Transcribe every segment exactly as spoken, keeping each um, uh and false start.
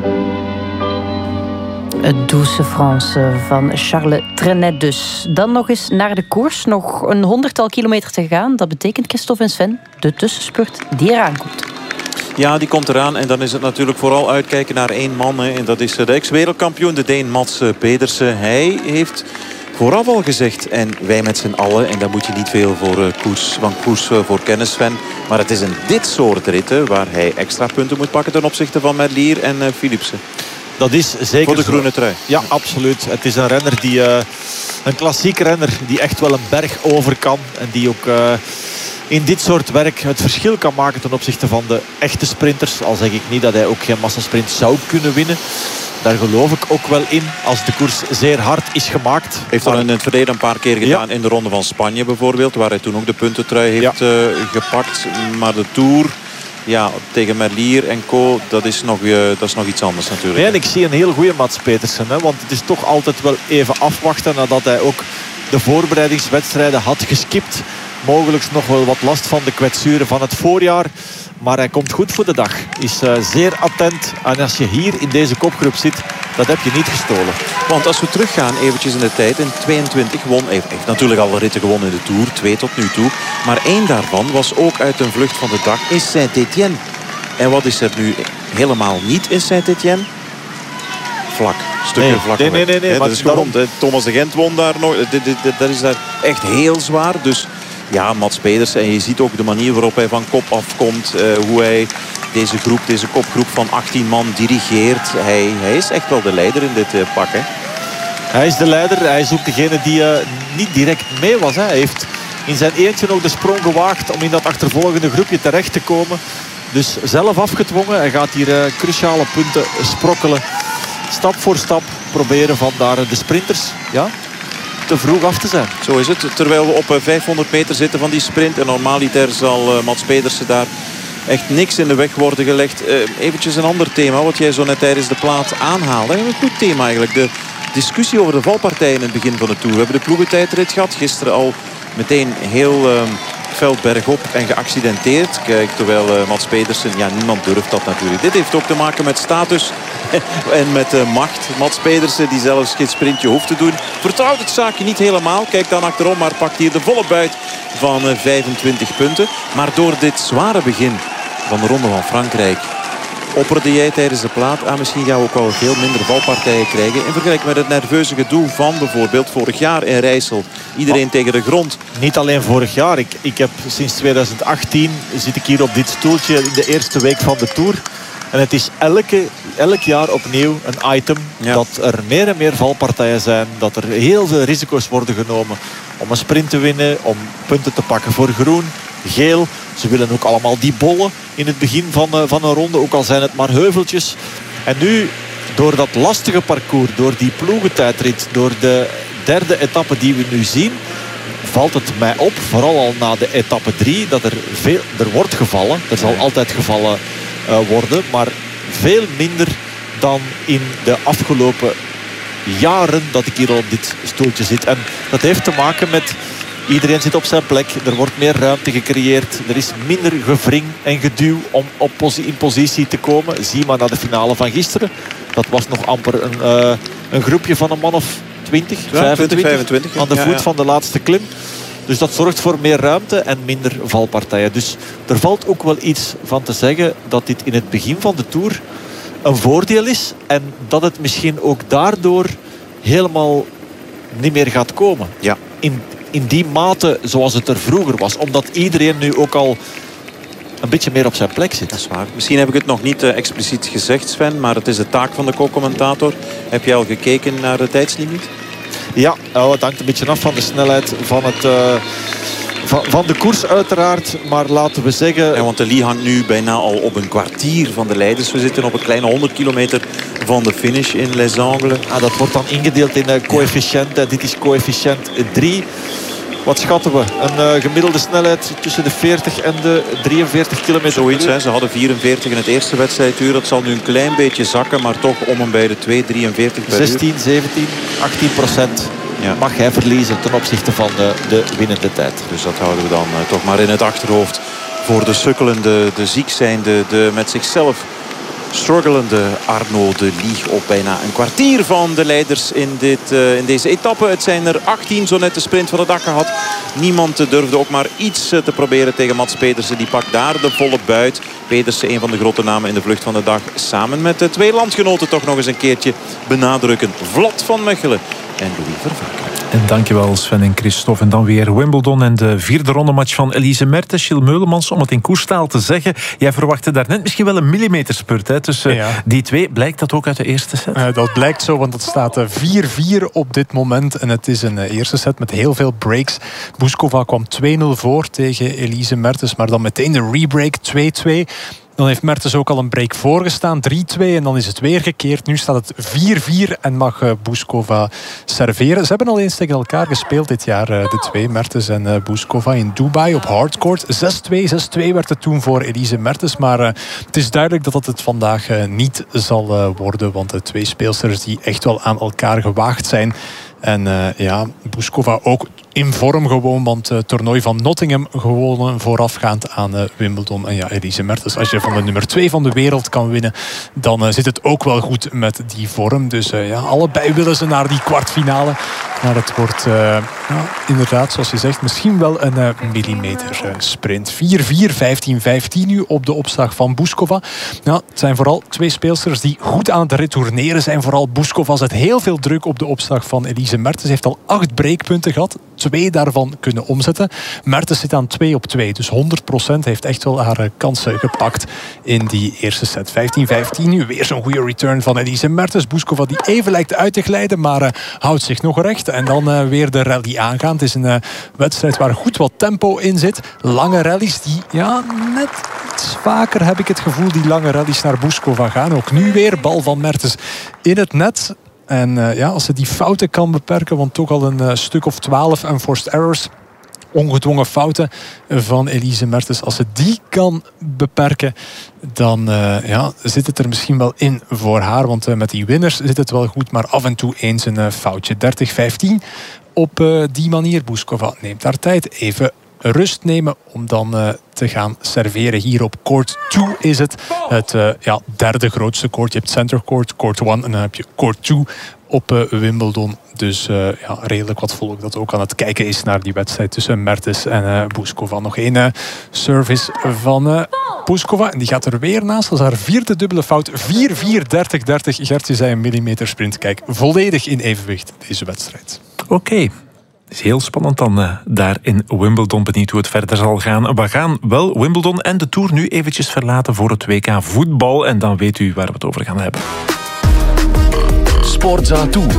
Het Douce France van Charles Trenet dus. Dan nog eens naar de koers. Nog een honderdtal kilometer te gaan. Dat betekent, Christophe en Sven, de tussenspurt die eraan komt. Ja, die komt eraan. En dan is het natuurlijk vooral uitkijken naar één man. Hè. En dat is de ex-wereldkampioen, de Deen Mats Pedersen. Hij heeft vooraf al gezegd, en wij met z'n allen, en daar moet je niet veel voor uh, koers, van koers uh, voor kennis, Sven. Maar het is in dit soort ritten waar hij extra punten moet pakken ten opzichte van Merlier en uh, Philipsen. Dat is zeker voor de zo. groene trui. Ja, absoluut. Het is een renner die uh, een klassieke renner die echt wel een berg over kan. En die ook uh, in dit soort werk het verschil kan maken ten opzichte van de echte sprinters. Al zeg ik niet dat hij ook geen massasprint zou kunnen winnen. Daar geloof ik ook wel in als de koers zeer hard is gemaakt. Heeft dat in het verleden een paar keer gedaan. Ja. In de Ronde van Spanje bijvoorbeeld. Waar hij toen ook de puntentrui heeft ja. uh, gepakt. Maar de Tour... Ja, tegen Merlier en co, dat is nog, uh, dat is nog iets anders natuurlijk. Nee, en ik zie een heel goede Mats Pedersen. Hè, want het is toch altijd wel even afwachten nadat hij ook de voorbereidingswedstrijden had geskipt. Mogelijk nog wel wat last van de kwetsuren van het voorjaar. Maar hij komt goed voor de dag. Is uh, zeer attent. En als je hier in deze kopgroep zit, dat heb je niet gestolen. Want als we teruggaan eventjes in de tijd. In tweeëntwintig won. Hij heeft natuurlijk alle ritten gewonnen in de Tour. Twee tot nu toe. Maar één daarvan was ook uit een vlucht van de dag in Saint-Étienne. En wat is er nu helemaal niet in Saint-Étienne? Vlak. Stukken nee, vlak. Nee, nee, nee. nee He, maar dat is gewoon, daarom... Thomas de Gent won daar nog. Dat is daar echt heel zwaar. Dus ja, Mats Pedersen. En je ziet ook de manier waarop hij van kop afkomt. Uh, hoe hij deze groep, deze kopgroep van achttien man dirigeert. Hij, hij is echt wel de leider in dit uh, pak. Hè? Hij is de leider. Hij is ook degene die uh, niet direct mee was. Hè. Hij heeft in zijn eentje nog de sprong gewaagd om in dat achtervolgende groepje terecht te komen. Dus zelf afgedwongen. Hij gaat hier uh, cruciale punten sprokkelen. Stap voor stap proberen van daar de sprinters ja, te vroeg af te zijn. Zo is het. Terwijl we op vijfhonderd meter zitten van die sprint. En normaliter zal uh, Mats Pedersen daar echt niks in de weg worden gelegd. Uh, eventjes een ander thema wat jij zo net tijdens de plaat aanhaalde. Een goed thema eigenlijk. De discussie over de valpartijen in het begin van de Tour. We hebben de ploegentijdrit gehad. Gisteren al meteen heel uh, veld bergop en geaccidenteerd. Kijk, terwijl uh, Mats Pedersen, ja, niemand durft dat natuurlijk. Dit heeft ook te maken met status en met uh, macht. Mats Pedersen, die zelfs geen sprintje hoeft te doen, vertrouwt het zaakje niet helemaal. Kijk dan achterom, maar pakt hier de volle buit van uh, vijfentwintig punten. Maar door dit zware begin van de Ronde van Frankrijk opperde jij tijdens de plaat aan, misschien gaan we ook wel veel minder valpartijen krijgen in vergelijking met het nerveuze gedoe van bijvoorbeeld vorig jaar in Rijssel. Iedereen oh. tegen de grond. Niet alleen vorig jaar. Ik, ik heb sinds tweeduizend achttien zit ik hier op dit stoeltje in de eerste week van de Tour. En het is elke, elk jaar opnieuw een item ja. dat er meer en meer valpartijen zijn. Dat er heel veel risico's worden genomen om een sprint te winnen, om punten te pakken voor groen, geel. Ze willen ook allemaal die bollen in het begin van, uh, van een ronde, ook al zijn het maar heuveltjes. En nu, door dat lastige parcours, door die ploegentijdrit, door de derde etappe die we nu zien, valt het mij op, vooral al na de etappe drie, dat er veel, er wordt gevallen. Er zal altijd gevallen uh, worden, maar veel minder dan in de afgelopen jaren dat ik hier al op dit stoeltje zit. En dat heeft te maken met iedereen zit op zijn plek. Er wordt meer ruimte gecreëerd. Er is minder gevring en geduw om op posi- in positie te komen. Zie maar naar de finale van gisteren. Dat was nog amper een, uh, een groepje van een man of twintig, ja, vijfentwintig, vijfentwintig aan de ja, voet ja. van de laatste klim. Dus dat zorgt voor meer ruimte en minder valpartijen. Dus er valt ook wel iets van te zeggen dat dit in het begin van de Tour een voordeel is. En dat het misschien ook daardoor helemaal niet meer gaat komen. Ja. In, in die mate zoals het er vroeger was. Omdat iedereen nu ook al een beetje meer op zijn plek zit. Dat is waar. Misschien heb ik het nog niet uh, expliciet gezegd, Sven. Maar het is de taak van de co-commentator. Heb je al gekeken naar de tijdslimiet? Ja, oh, het hangt een beetje af van de snelheid van, het, uh, van, van de koers uiteraard. Maar laten we zeggen... Ja, want de Lee hangt nu bijna al op een kwartier van de leiders. We zitten op een kleine honderd kilometer van de finish in Les Angles. Ah, dat wordt dan ingedeeld in uh, coëfficiënt. Ja. Dit is coëfficiënt drie. Wat schatten we? Een uh, gemiddelde snelheid tussen de veertig en de drieënveertig kilometer. Zoiets, hè. Ze hadden vierenveertig in het eerste wedstrijduur. Dat zal nu een klein beetje zakken, maar toch om en bij de twee drieënveertig per zestien, uur. zeventien, achttien procent ja. mag hij verliezen ten opzichte van de, de winnende tijd. Dus dat houden we dan uh, toch maar in het achterhoofd. Voor de sukkelende, de ziek zijnde, de met zichzelf struggelende Arnaud de Lie op bijna een kwartier van de leiders in, dit, uh, in deze etappe. Het zijn er achttien, zo net de sprint van de dak gehad. Niemand durfde ook maar iets te proberen tegen Mads Pedersen. Die pakt daar de volle buit. Pedersen, een van de grote namen in de vlucht van de dag. Samen met de twee landgenoten toch nog eens een keertje benadrukken. Vlot van Mechelen en Louis Vervaken. En dankjewel Sven en Christophe. En dan weer Wimbledon en de vierde ronde match van Elise Mertens. Gilles Meulemans, om het in koerstaal te zeggen. Jij verwachtte daarnet misschien wel een millimeterspurt hè, tussen ja. die twee. Blijkt dat ook uit de eerste set? Uh, dat blijkt zo, want het staat vier vier op dit moment. En het is een uh, eerste set met heel veel breaks. Bouzkova kwam twee nul voor tegen Elise Mertens. Maar dan meteen de rebreak twee twee. Dan heeft Mertens ook al een break voorgestaan, drie twee. En dan is het weer gekeerd. Nu staat het vier vier en mag uh, Bouzkova serveren. Ze hebben al eens tegen elkaar gespeeld dit jaar, uh, de twee, Mertens en uh, Bouzkova, in Dubai op hardcourt. zes twee, zes twee werd het toen voor Elise Mertens. Maar uh, het is duidelijk dat dat het vandaag uh, niet zal uh, worden. Want de twee speelsters die echt wel aan elkaar gewaagd zijn. En uh, ja, Bouzkova ook in vorm gewoon, want het toernooi van Nottingham gewonnen voorafgaand aan uh, Wimbledon. En ja, Elise Mertens, als je van de nummer twee van de wereld kan winnen, dan uh, zit het ook wel goed met die vorm. Dus uh, ja, allebei willen ze naar die kwartfinale. Maar het wordt uh, ja, inderdaad, zoals je zegt, misschien wel een uh, millimeter uh, sprint. vier vier, vijftien vijftien nu op de opslag van Bouzkova. Ja, het zijn vooral twee speelsters die goed aan het retourneren zijn. Vooral Bouzkova zet heel veel druk op de opslag van Elise Mertens. Heeft al acht breakpunten gehad. Twee daarvan kunnen omzetten. Mertens zit aan twee op twee. Dus honderd procent heeft echt wel haar kansen gepakt in die eerste set. vijftien vijftien nu. Weer zo'n goede return van Elise Mertens. Bouzkova die even lijkt uit te glijden, maar uh, houdt zich nog recht. En dan uh, weer de rally aangaan. Het is een uh, wedstrijd waar goed wat tempo in zit. Lange rallies die, ja, net iets vaker heb ik het gevoel, die lange rallies naar Bouzkova gaan. Ook nu weer, bal van Mertens in het net. En uh, ja, als ze die fouten kan beperken, want toch al een uh, stuk of twaalf unforced errors, ongedwongen fouten van Elise Mertens. Als ze die kan beperken, dan uh, ja, zit het er misschien wel in voor haar. Want uh, met die winners zit het wel goed, maar af en toe eens een uh, foutje. dertig vijftien op uh, die manier. Bouzkova neemt haar tijd, even rust nemen om dan uh, te gaan serveren. Hier op court twee is het. Het uh, ja, derde grootste court. Je hebt center court, court één en dan heb je court twee op uh, Wimbledon. Dus uh, ja, redelijk wat volk dat ook aan het kijken is naar die wedstrijd tussen Mertens en uh, Bouzkova. Nog één uh, service van uh, Bouzkova. En die gaat er weer naast. Dat is haar vierde dubbele fout. vier vier, dertig dertig. Gertje zei een millimeter sprint. Kijk, volledig in evenwicht deze wedstrijd. Oké. Okay. Het is heel spannend dan uh, daar in Wimbledon. Benieuwd hoe het verder zal gaan. We gaan wel Wimbledon en de Tour nu eventjes verlaten voor het W K voetbal. En dan weet u waar we het over gaan hebben. Sportza Tour.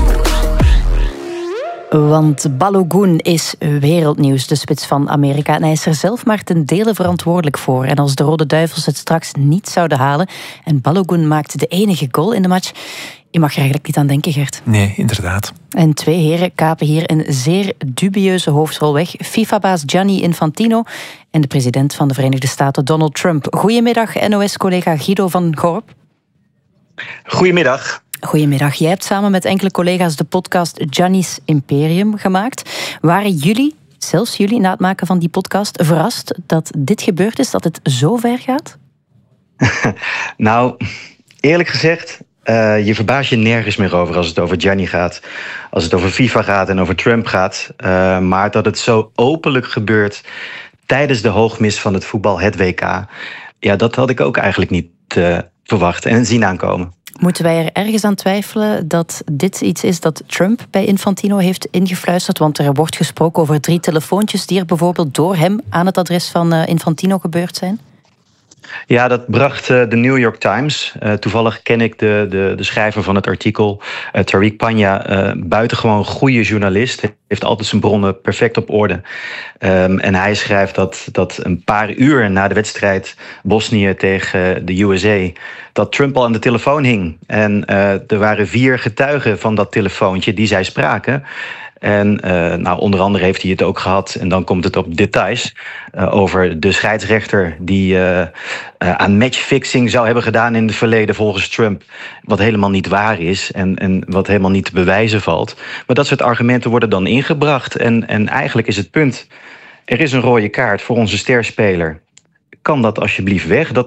Want Balogun is wereldnieuws, de spits van Amerika. En hij is er zelf maar ten dele verantwoordelijk voor. En als de Rode Duivels het straks niet zouden halen en Balogun maakt de enige goal in de match, je mag er eigenlijk niet aan denken, Gert. Nee, inderdaad. En twee heren kapen hier een zeer dubieuze hoofdrol weg. FIFA-baas Gianni Infantino en de president van de Verenigde Staten, Donald Trump. Goedemiddag, N O S-collega Guido van Gorp. Goedemiddag. Goedemiddag. Jij hebt samen met enkele collega's de podcast Gianni's Imperium gemaakt. Waren jullie, zelfs jullie, na het maken van die podcast, verrast dat dit gebeurd is, dat het zo ver gaat? Nou, eerlijk gezegd, Uh, je verbaast je nergens meer over als het over Gianni gaat. Als het over FIFA gaat en over Trump gaat. Uh, maar dat het zo openlijk gebeurt tijdens de hoogmis van het voetbal, het W K. Ja, dat had ik ook eigenlijk niet uh, verwacht en zien aankomen. Moeten wij er ergens aan twijfelen dat dit iets is dat Trump bij Infantino heeft ingefluisterd? Want er wordt gesproken over drie telefoontjes die er bijvoorbeeld door hem aan het adres van uh, Infantino gebeurd zijn. Ja, dat bracht uh, de New York Times. Uh, toevallig ken ik de, de, de schrijver van het artikel, uh, Tariq Panya, uh, buitengewoon goede journalist. Hij heeft altijd zijn bronnen perfect op orde. Um, en hij schrijft dat, dat een paar uur na de wedstrijd Bosnië tegen de U S A, dat Trump al aan de telefoon hing. En uh, er waren vier getuigen van dat telefoontje die zij spraken. En uh, nou, onder andere heeft hij het ook gehad, en dan komt het op details, uh, over de scheidsrechter die uh, uh, aan matchfixing zou hebben gedaan in het verleden volgens Trump. Wat helemaal niet waar is en, en wat helemaal niet te bewijzen valt. Maar dat soort argumenten worden dan ingebracht. En, en eigenlijk is het punt, er is een rode kaart voor onze sterspeler. Kan dat alsjeblieft weg? Dat, dat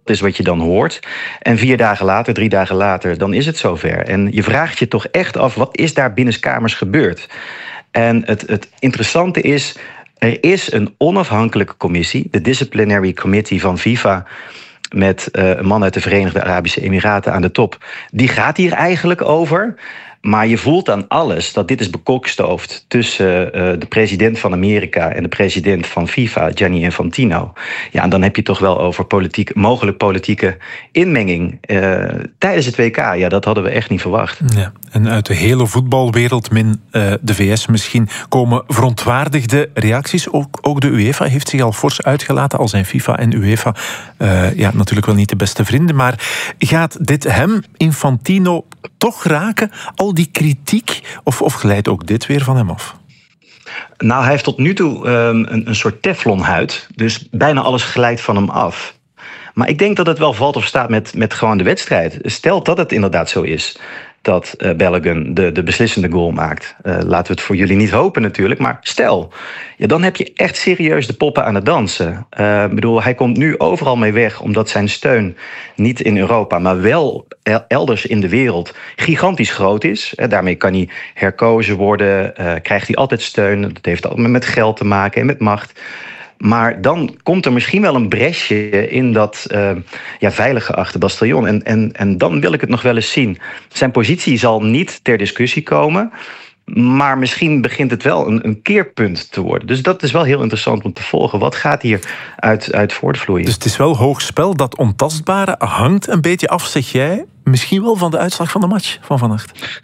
is wat je dan hoort. En vier dagen later, drie dagen later, dan is het zover. En je vraagt je toch echt af, wat is daar binnenskamers gebeurd? En het, het interessante is, er is een onafhankelijke commissie, de Disciplinary Committee van FIFA, met uh, een man uit de Verenigde Arabische Emiraten aan de top. Die gaat hier eigenlijk over. Maar je voelt aan alles dat dit is bekokstoofd tussen uh, de president van Amerika en de president van FIFA, Gianni Infantino. Ja, en dan heb je toch wel over politiek, mogelijk politieke inmenging uh, tijdens het W K. Ja, dat hadden we echt niet verwacht. Ja, en uit de hele voetbalwereld, min uh, de V S misschien, komen verontwaardigde reacties. Ook, ook de UEFA heeft zich al fors uitgelaten, al zijn FIFA en UEFA uh, ja, natuurlijk wel niet de beste vrienden. Maar gaat dit hem, Infantino, toch raken? Al die kritiek? Of, of glijdt ook dit weer van hem af? Nou, hij heeft tot nu toe um, een, een soort teflonhuid. Dus bijna alles glijdt van hem af. Maar ik denk dat het wel valt of staat met, met gewoon de wedstrijd. Stel dat het inderdaad zo is dat uh, Balogun de, de beslissende goal maakt. Uh, laten we het voor jullie niet hopen natuurlijk. Maar stel, ja, dan heb je echt serieus de poppen aan het dansen. Uh, ik bedoel, hij komt nu overal mee weg, omdat zijn steun niet in Europa, maar wel elders in de wereld gigantisch groot is. Uh, daarmee kan hij herkozen worden, uh, krijgt hij altijd steun. Dat heeft altijd met geld te maken en met macht. Maar dan komt er misschien wel een bresje in dat uh, ja, veilig geachte bastion. En, en, en dan wil ik het nog wel eens zien. Zijn positie zal niet ter discussie komen. Maar misschien begint het wel een, een keerpunt te worden. Dus dat is wel heel interessant om te volgen. Wat gaat hier uit, uit voortvloeien? Dus het is wel hoog spel. Dat ontastbare hangt een beetje af, zeg jij, misschien wel van de uitslag van de match van vannacht.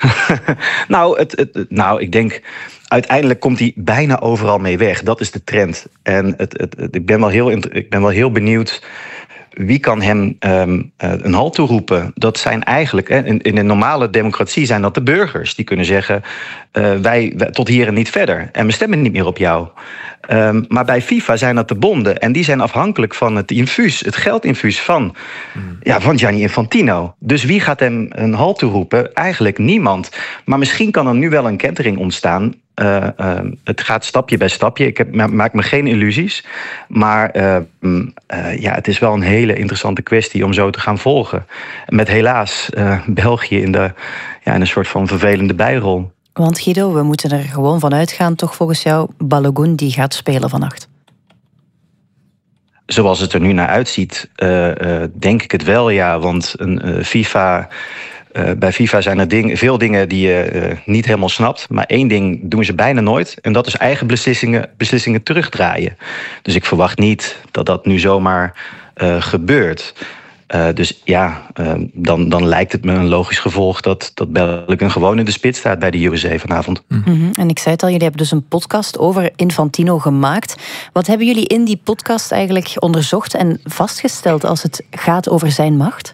nou, het, het, nou, ik denk, uiteindelijk komt hij bijna overal mee weg. Dat is de trend. En het, het, het, ik, ben wel heel, ik ben wel heel benieuwd, wie kan hem um, een halt toeroepen? Dat zijn eigenlijk, in, in een normale democratie zijn dat de burgers. Die kunnen zeggen, uh, wij, wij tot hier en niet verder. En we stemmen niet meer op jou. Um, maar bij FIFA zijn dat de bonden. En die zijn afhankelijk van het infuus, het geldinfuus van, hmm. ja, van Gianni Infantino. Dus wie gaat hem een halt toeroepen? Eigenlijk niemand. Maar misschien kan er nu wel een kentering ontstaan. Uh, uh, het gaat stapje bij stapje. Ik heb, maak me geen illusies. Maar uh, uh, ja, het is wel een hele interessante kwestie om zo te gaan volgen. Met helaas uh, België in, de, ja, in een soort van vervelende bijrol. Want Guido, we moeten er gewoon van uitgaan, toch volgens jou, Balogun die gaat spelen vannacht? Zoals het er nu naar uitziet, uh, uh, denk ik het wel, ja. Want een uh, FIFA... Uh, bij FIFA zijn er ding, veel dingen die je uh, niet helemaal snapt. Maar één ding doen ze bijna nooit. En dat is eigen beslissingen, beslissingen terugdraaien. Dus ik verwacht niet dat dat nu zomaar uh, gebeurt. Uh, dus ja, uh, dan, dan lijkt het me een logisch gevolg dat, dat Balogun gewoon in de spits staat bij de U S A vanavond. Mm-hmm. En ik zei het al, jullie hebben dus een podcast over Infantino gemaakt. Wat hebben jullie in die podcast eigenlijk onderzocht en vastgesteld als het gaat over zijn macht?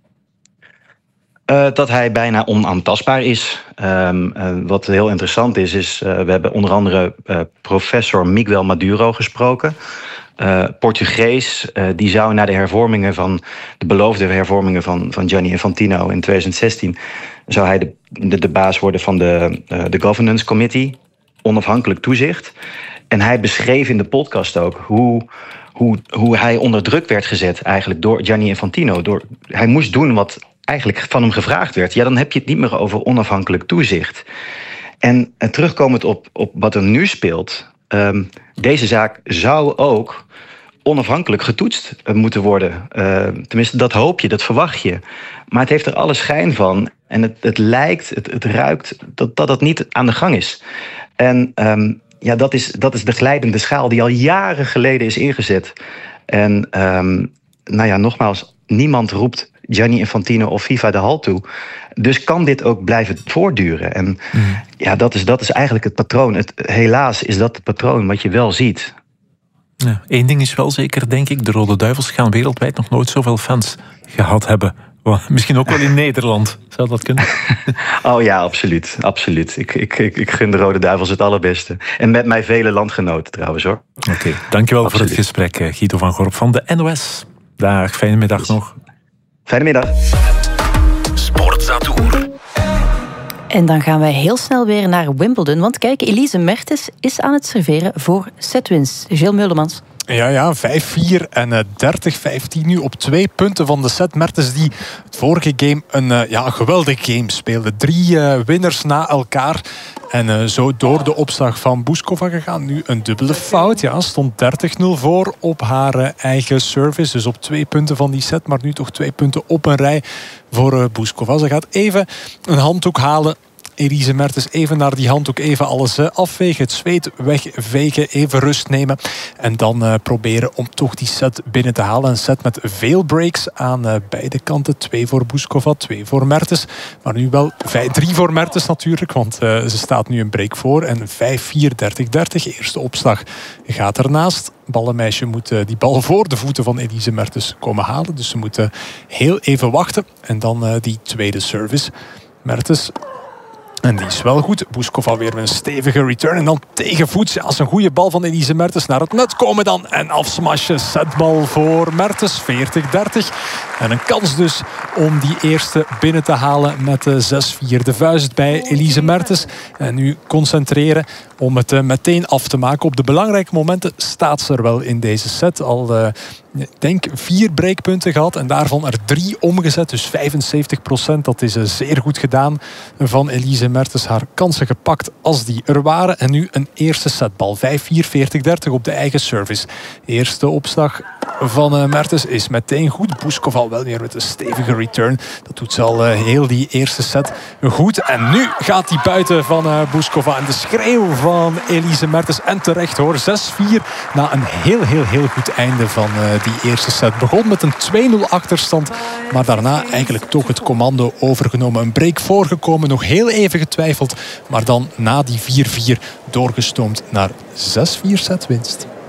Uh, dat hij bijna onaantastbaar is. Um, uh, wat heel interessant is, is uh, we hebben onder andere uh, professor Miguel Maduro gesproken. Uh, Portugees, uh, die zou na de hervormingen van de beloofde hervormingen van, van Gianni Infantino in twintig zestien, zou hij de, de, de baas worden van de, uh, de Governance Committee, onafhankelijk toezicht. En hij beschreef in de podcast ook hoe, hoe, hoe hij onder druk werd gezet eigenlijk door Gianni Infantino. Door, hij moest doen wat eigenlijk van hem gevraagd werd. Ja, dan heb je het niet meer over onafhankelijk toezicht. En, en terugkomend op, op wat er nu speelt, Um, deze zaak zou ook onafhankelijk getoetst moeten worden. Uh, tenminste, dat hoop je, dat verwacht je. Maar het heeft er alle schijn van. En het, het lijkt, het, het ruikt, dat, dat dat niet aan de gang is. En um, ja, dat is, dat is de glijdende schaal die al jaren geleden is ingezet. En um, nou ja, nogmaals, niemand roept Gianni Infantino of FIFA de halt toe. Dus kan dit ook blijven voortduren? En mm. ja, dat is, dat is eigenlijk het patroon. Het, helaas is dat het patroon wat je wel ziet. Ja, één ding is wel zeker, denk ik. De Rode Duivels gaan wereldwijd nog nooit zoveel fans gehad hebben. Well, misschien ook wel in Nederland. Zou dat kunnen? Oh ja, absoluut. absoluut. Ik, ik, ik, ik gun de Rode Duivels het allerbeste. En met mij vele landgenoten trouwens, hoor. Oké, okay, dankjewel absoluut. Voor het gesprek, Guido van Gorp van de N O S. Dag, fijne middag nog. Fijne middag. Sportzaturn. En dan gaan wij heel snel weer naar Wimbledon. Want kijk, Elise Mertens is aan het serveren voor setwins. Gilles Meulemans. Ja, ja, vijf vier en dertig vijftien nu op twee punten van de set. Mertens die het vorige game een, uh, ja, een geweldig game speelde. Drie uh, winners na elkaar. En uh, zo door de opslag van Bouzkova gegaan. Nu een dubbele fout. Ja, stond dertig nul voor op haar uh, eigen service. Dus op twee punten van die set. Maar nu toch twee punten op een rij voor uh, Bouzkova. Ze gaat even een handdoek halen. Elise Mertens even naar die handdoek, even alles afvegen, het zweet wegvegen, even rust nemen en dan uh, proberen om toch die set binnen te halen. Een set met veel breaks aan uh, beide kanten. Twee voor Bouzkova, twee voor Mertens. Maar nu wel vijf, drie voor Mertens natuurlijk, want uh, ze staat nu een break voor. En vijf vier, dertig dertig. Eerste opslag gaat ernaast. Ballenmeisje moet uh, die bal voor de voeten van Elise Mertens komen halen. Dus ze moeten heel even wachten. En dan uh, die tweede service. Mertens... En die is wel goed. Bouzkova weer met een stevige return. En dan tegenvoets. Ja, als een goede bal van Elise Mertens naar het net komen dan. En afsmashen. Setbal voor Mertens. veertig dertig. En een kans dus om die eerste binnen te halen met de zes vier. De vuist bij Elise Mertens. En nu concentreren om het meteen af te maken. Op de belangrijke momenten staat ze er wel in deze set. Al... Uh, Ik denk vier breakpunten gehad en daarvan er drie omgezet. Dus vijfenzeventig procent, dat is zeer goed gedaan van Elise Mertens. Haar kansen gepakt als die er waren. En nu een eerste setbal. vijf vier, veertig dertig op de eigen service. Eerste opslag van Mertens is meteen goed. Bouzkova wel weer met een stevige return. Dat doet ze al heel die eerste set goed. En nu gaat die buiten van Bouzkova. En de schreeuw van Elise Mertens. En terecht hoor, zes vier na een heel, heel, heel goed einde van die eerste set. Begon met een twee nul achterstand, maar daarna eigenlijk toch het commando overgenomen. Een break voorgekomen, nog heel even getwijfeld, maar dan na die vier vier doorgestoomd naar zes vier setwinst.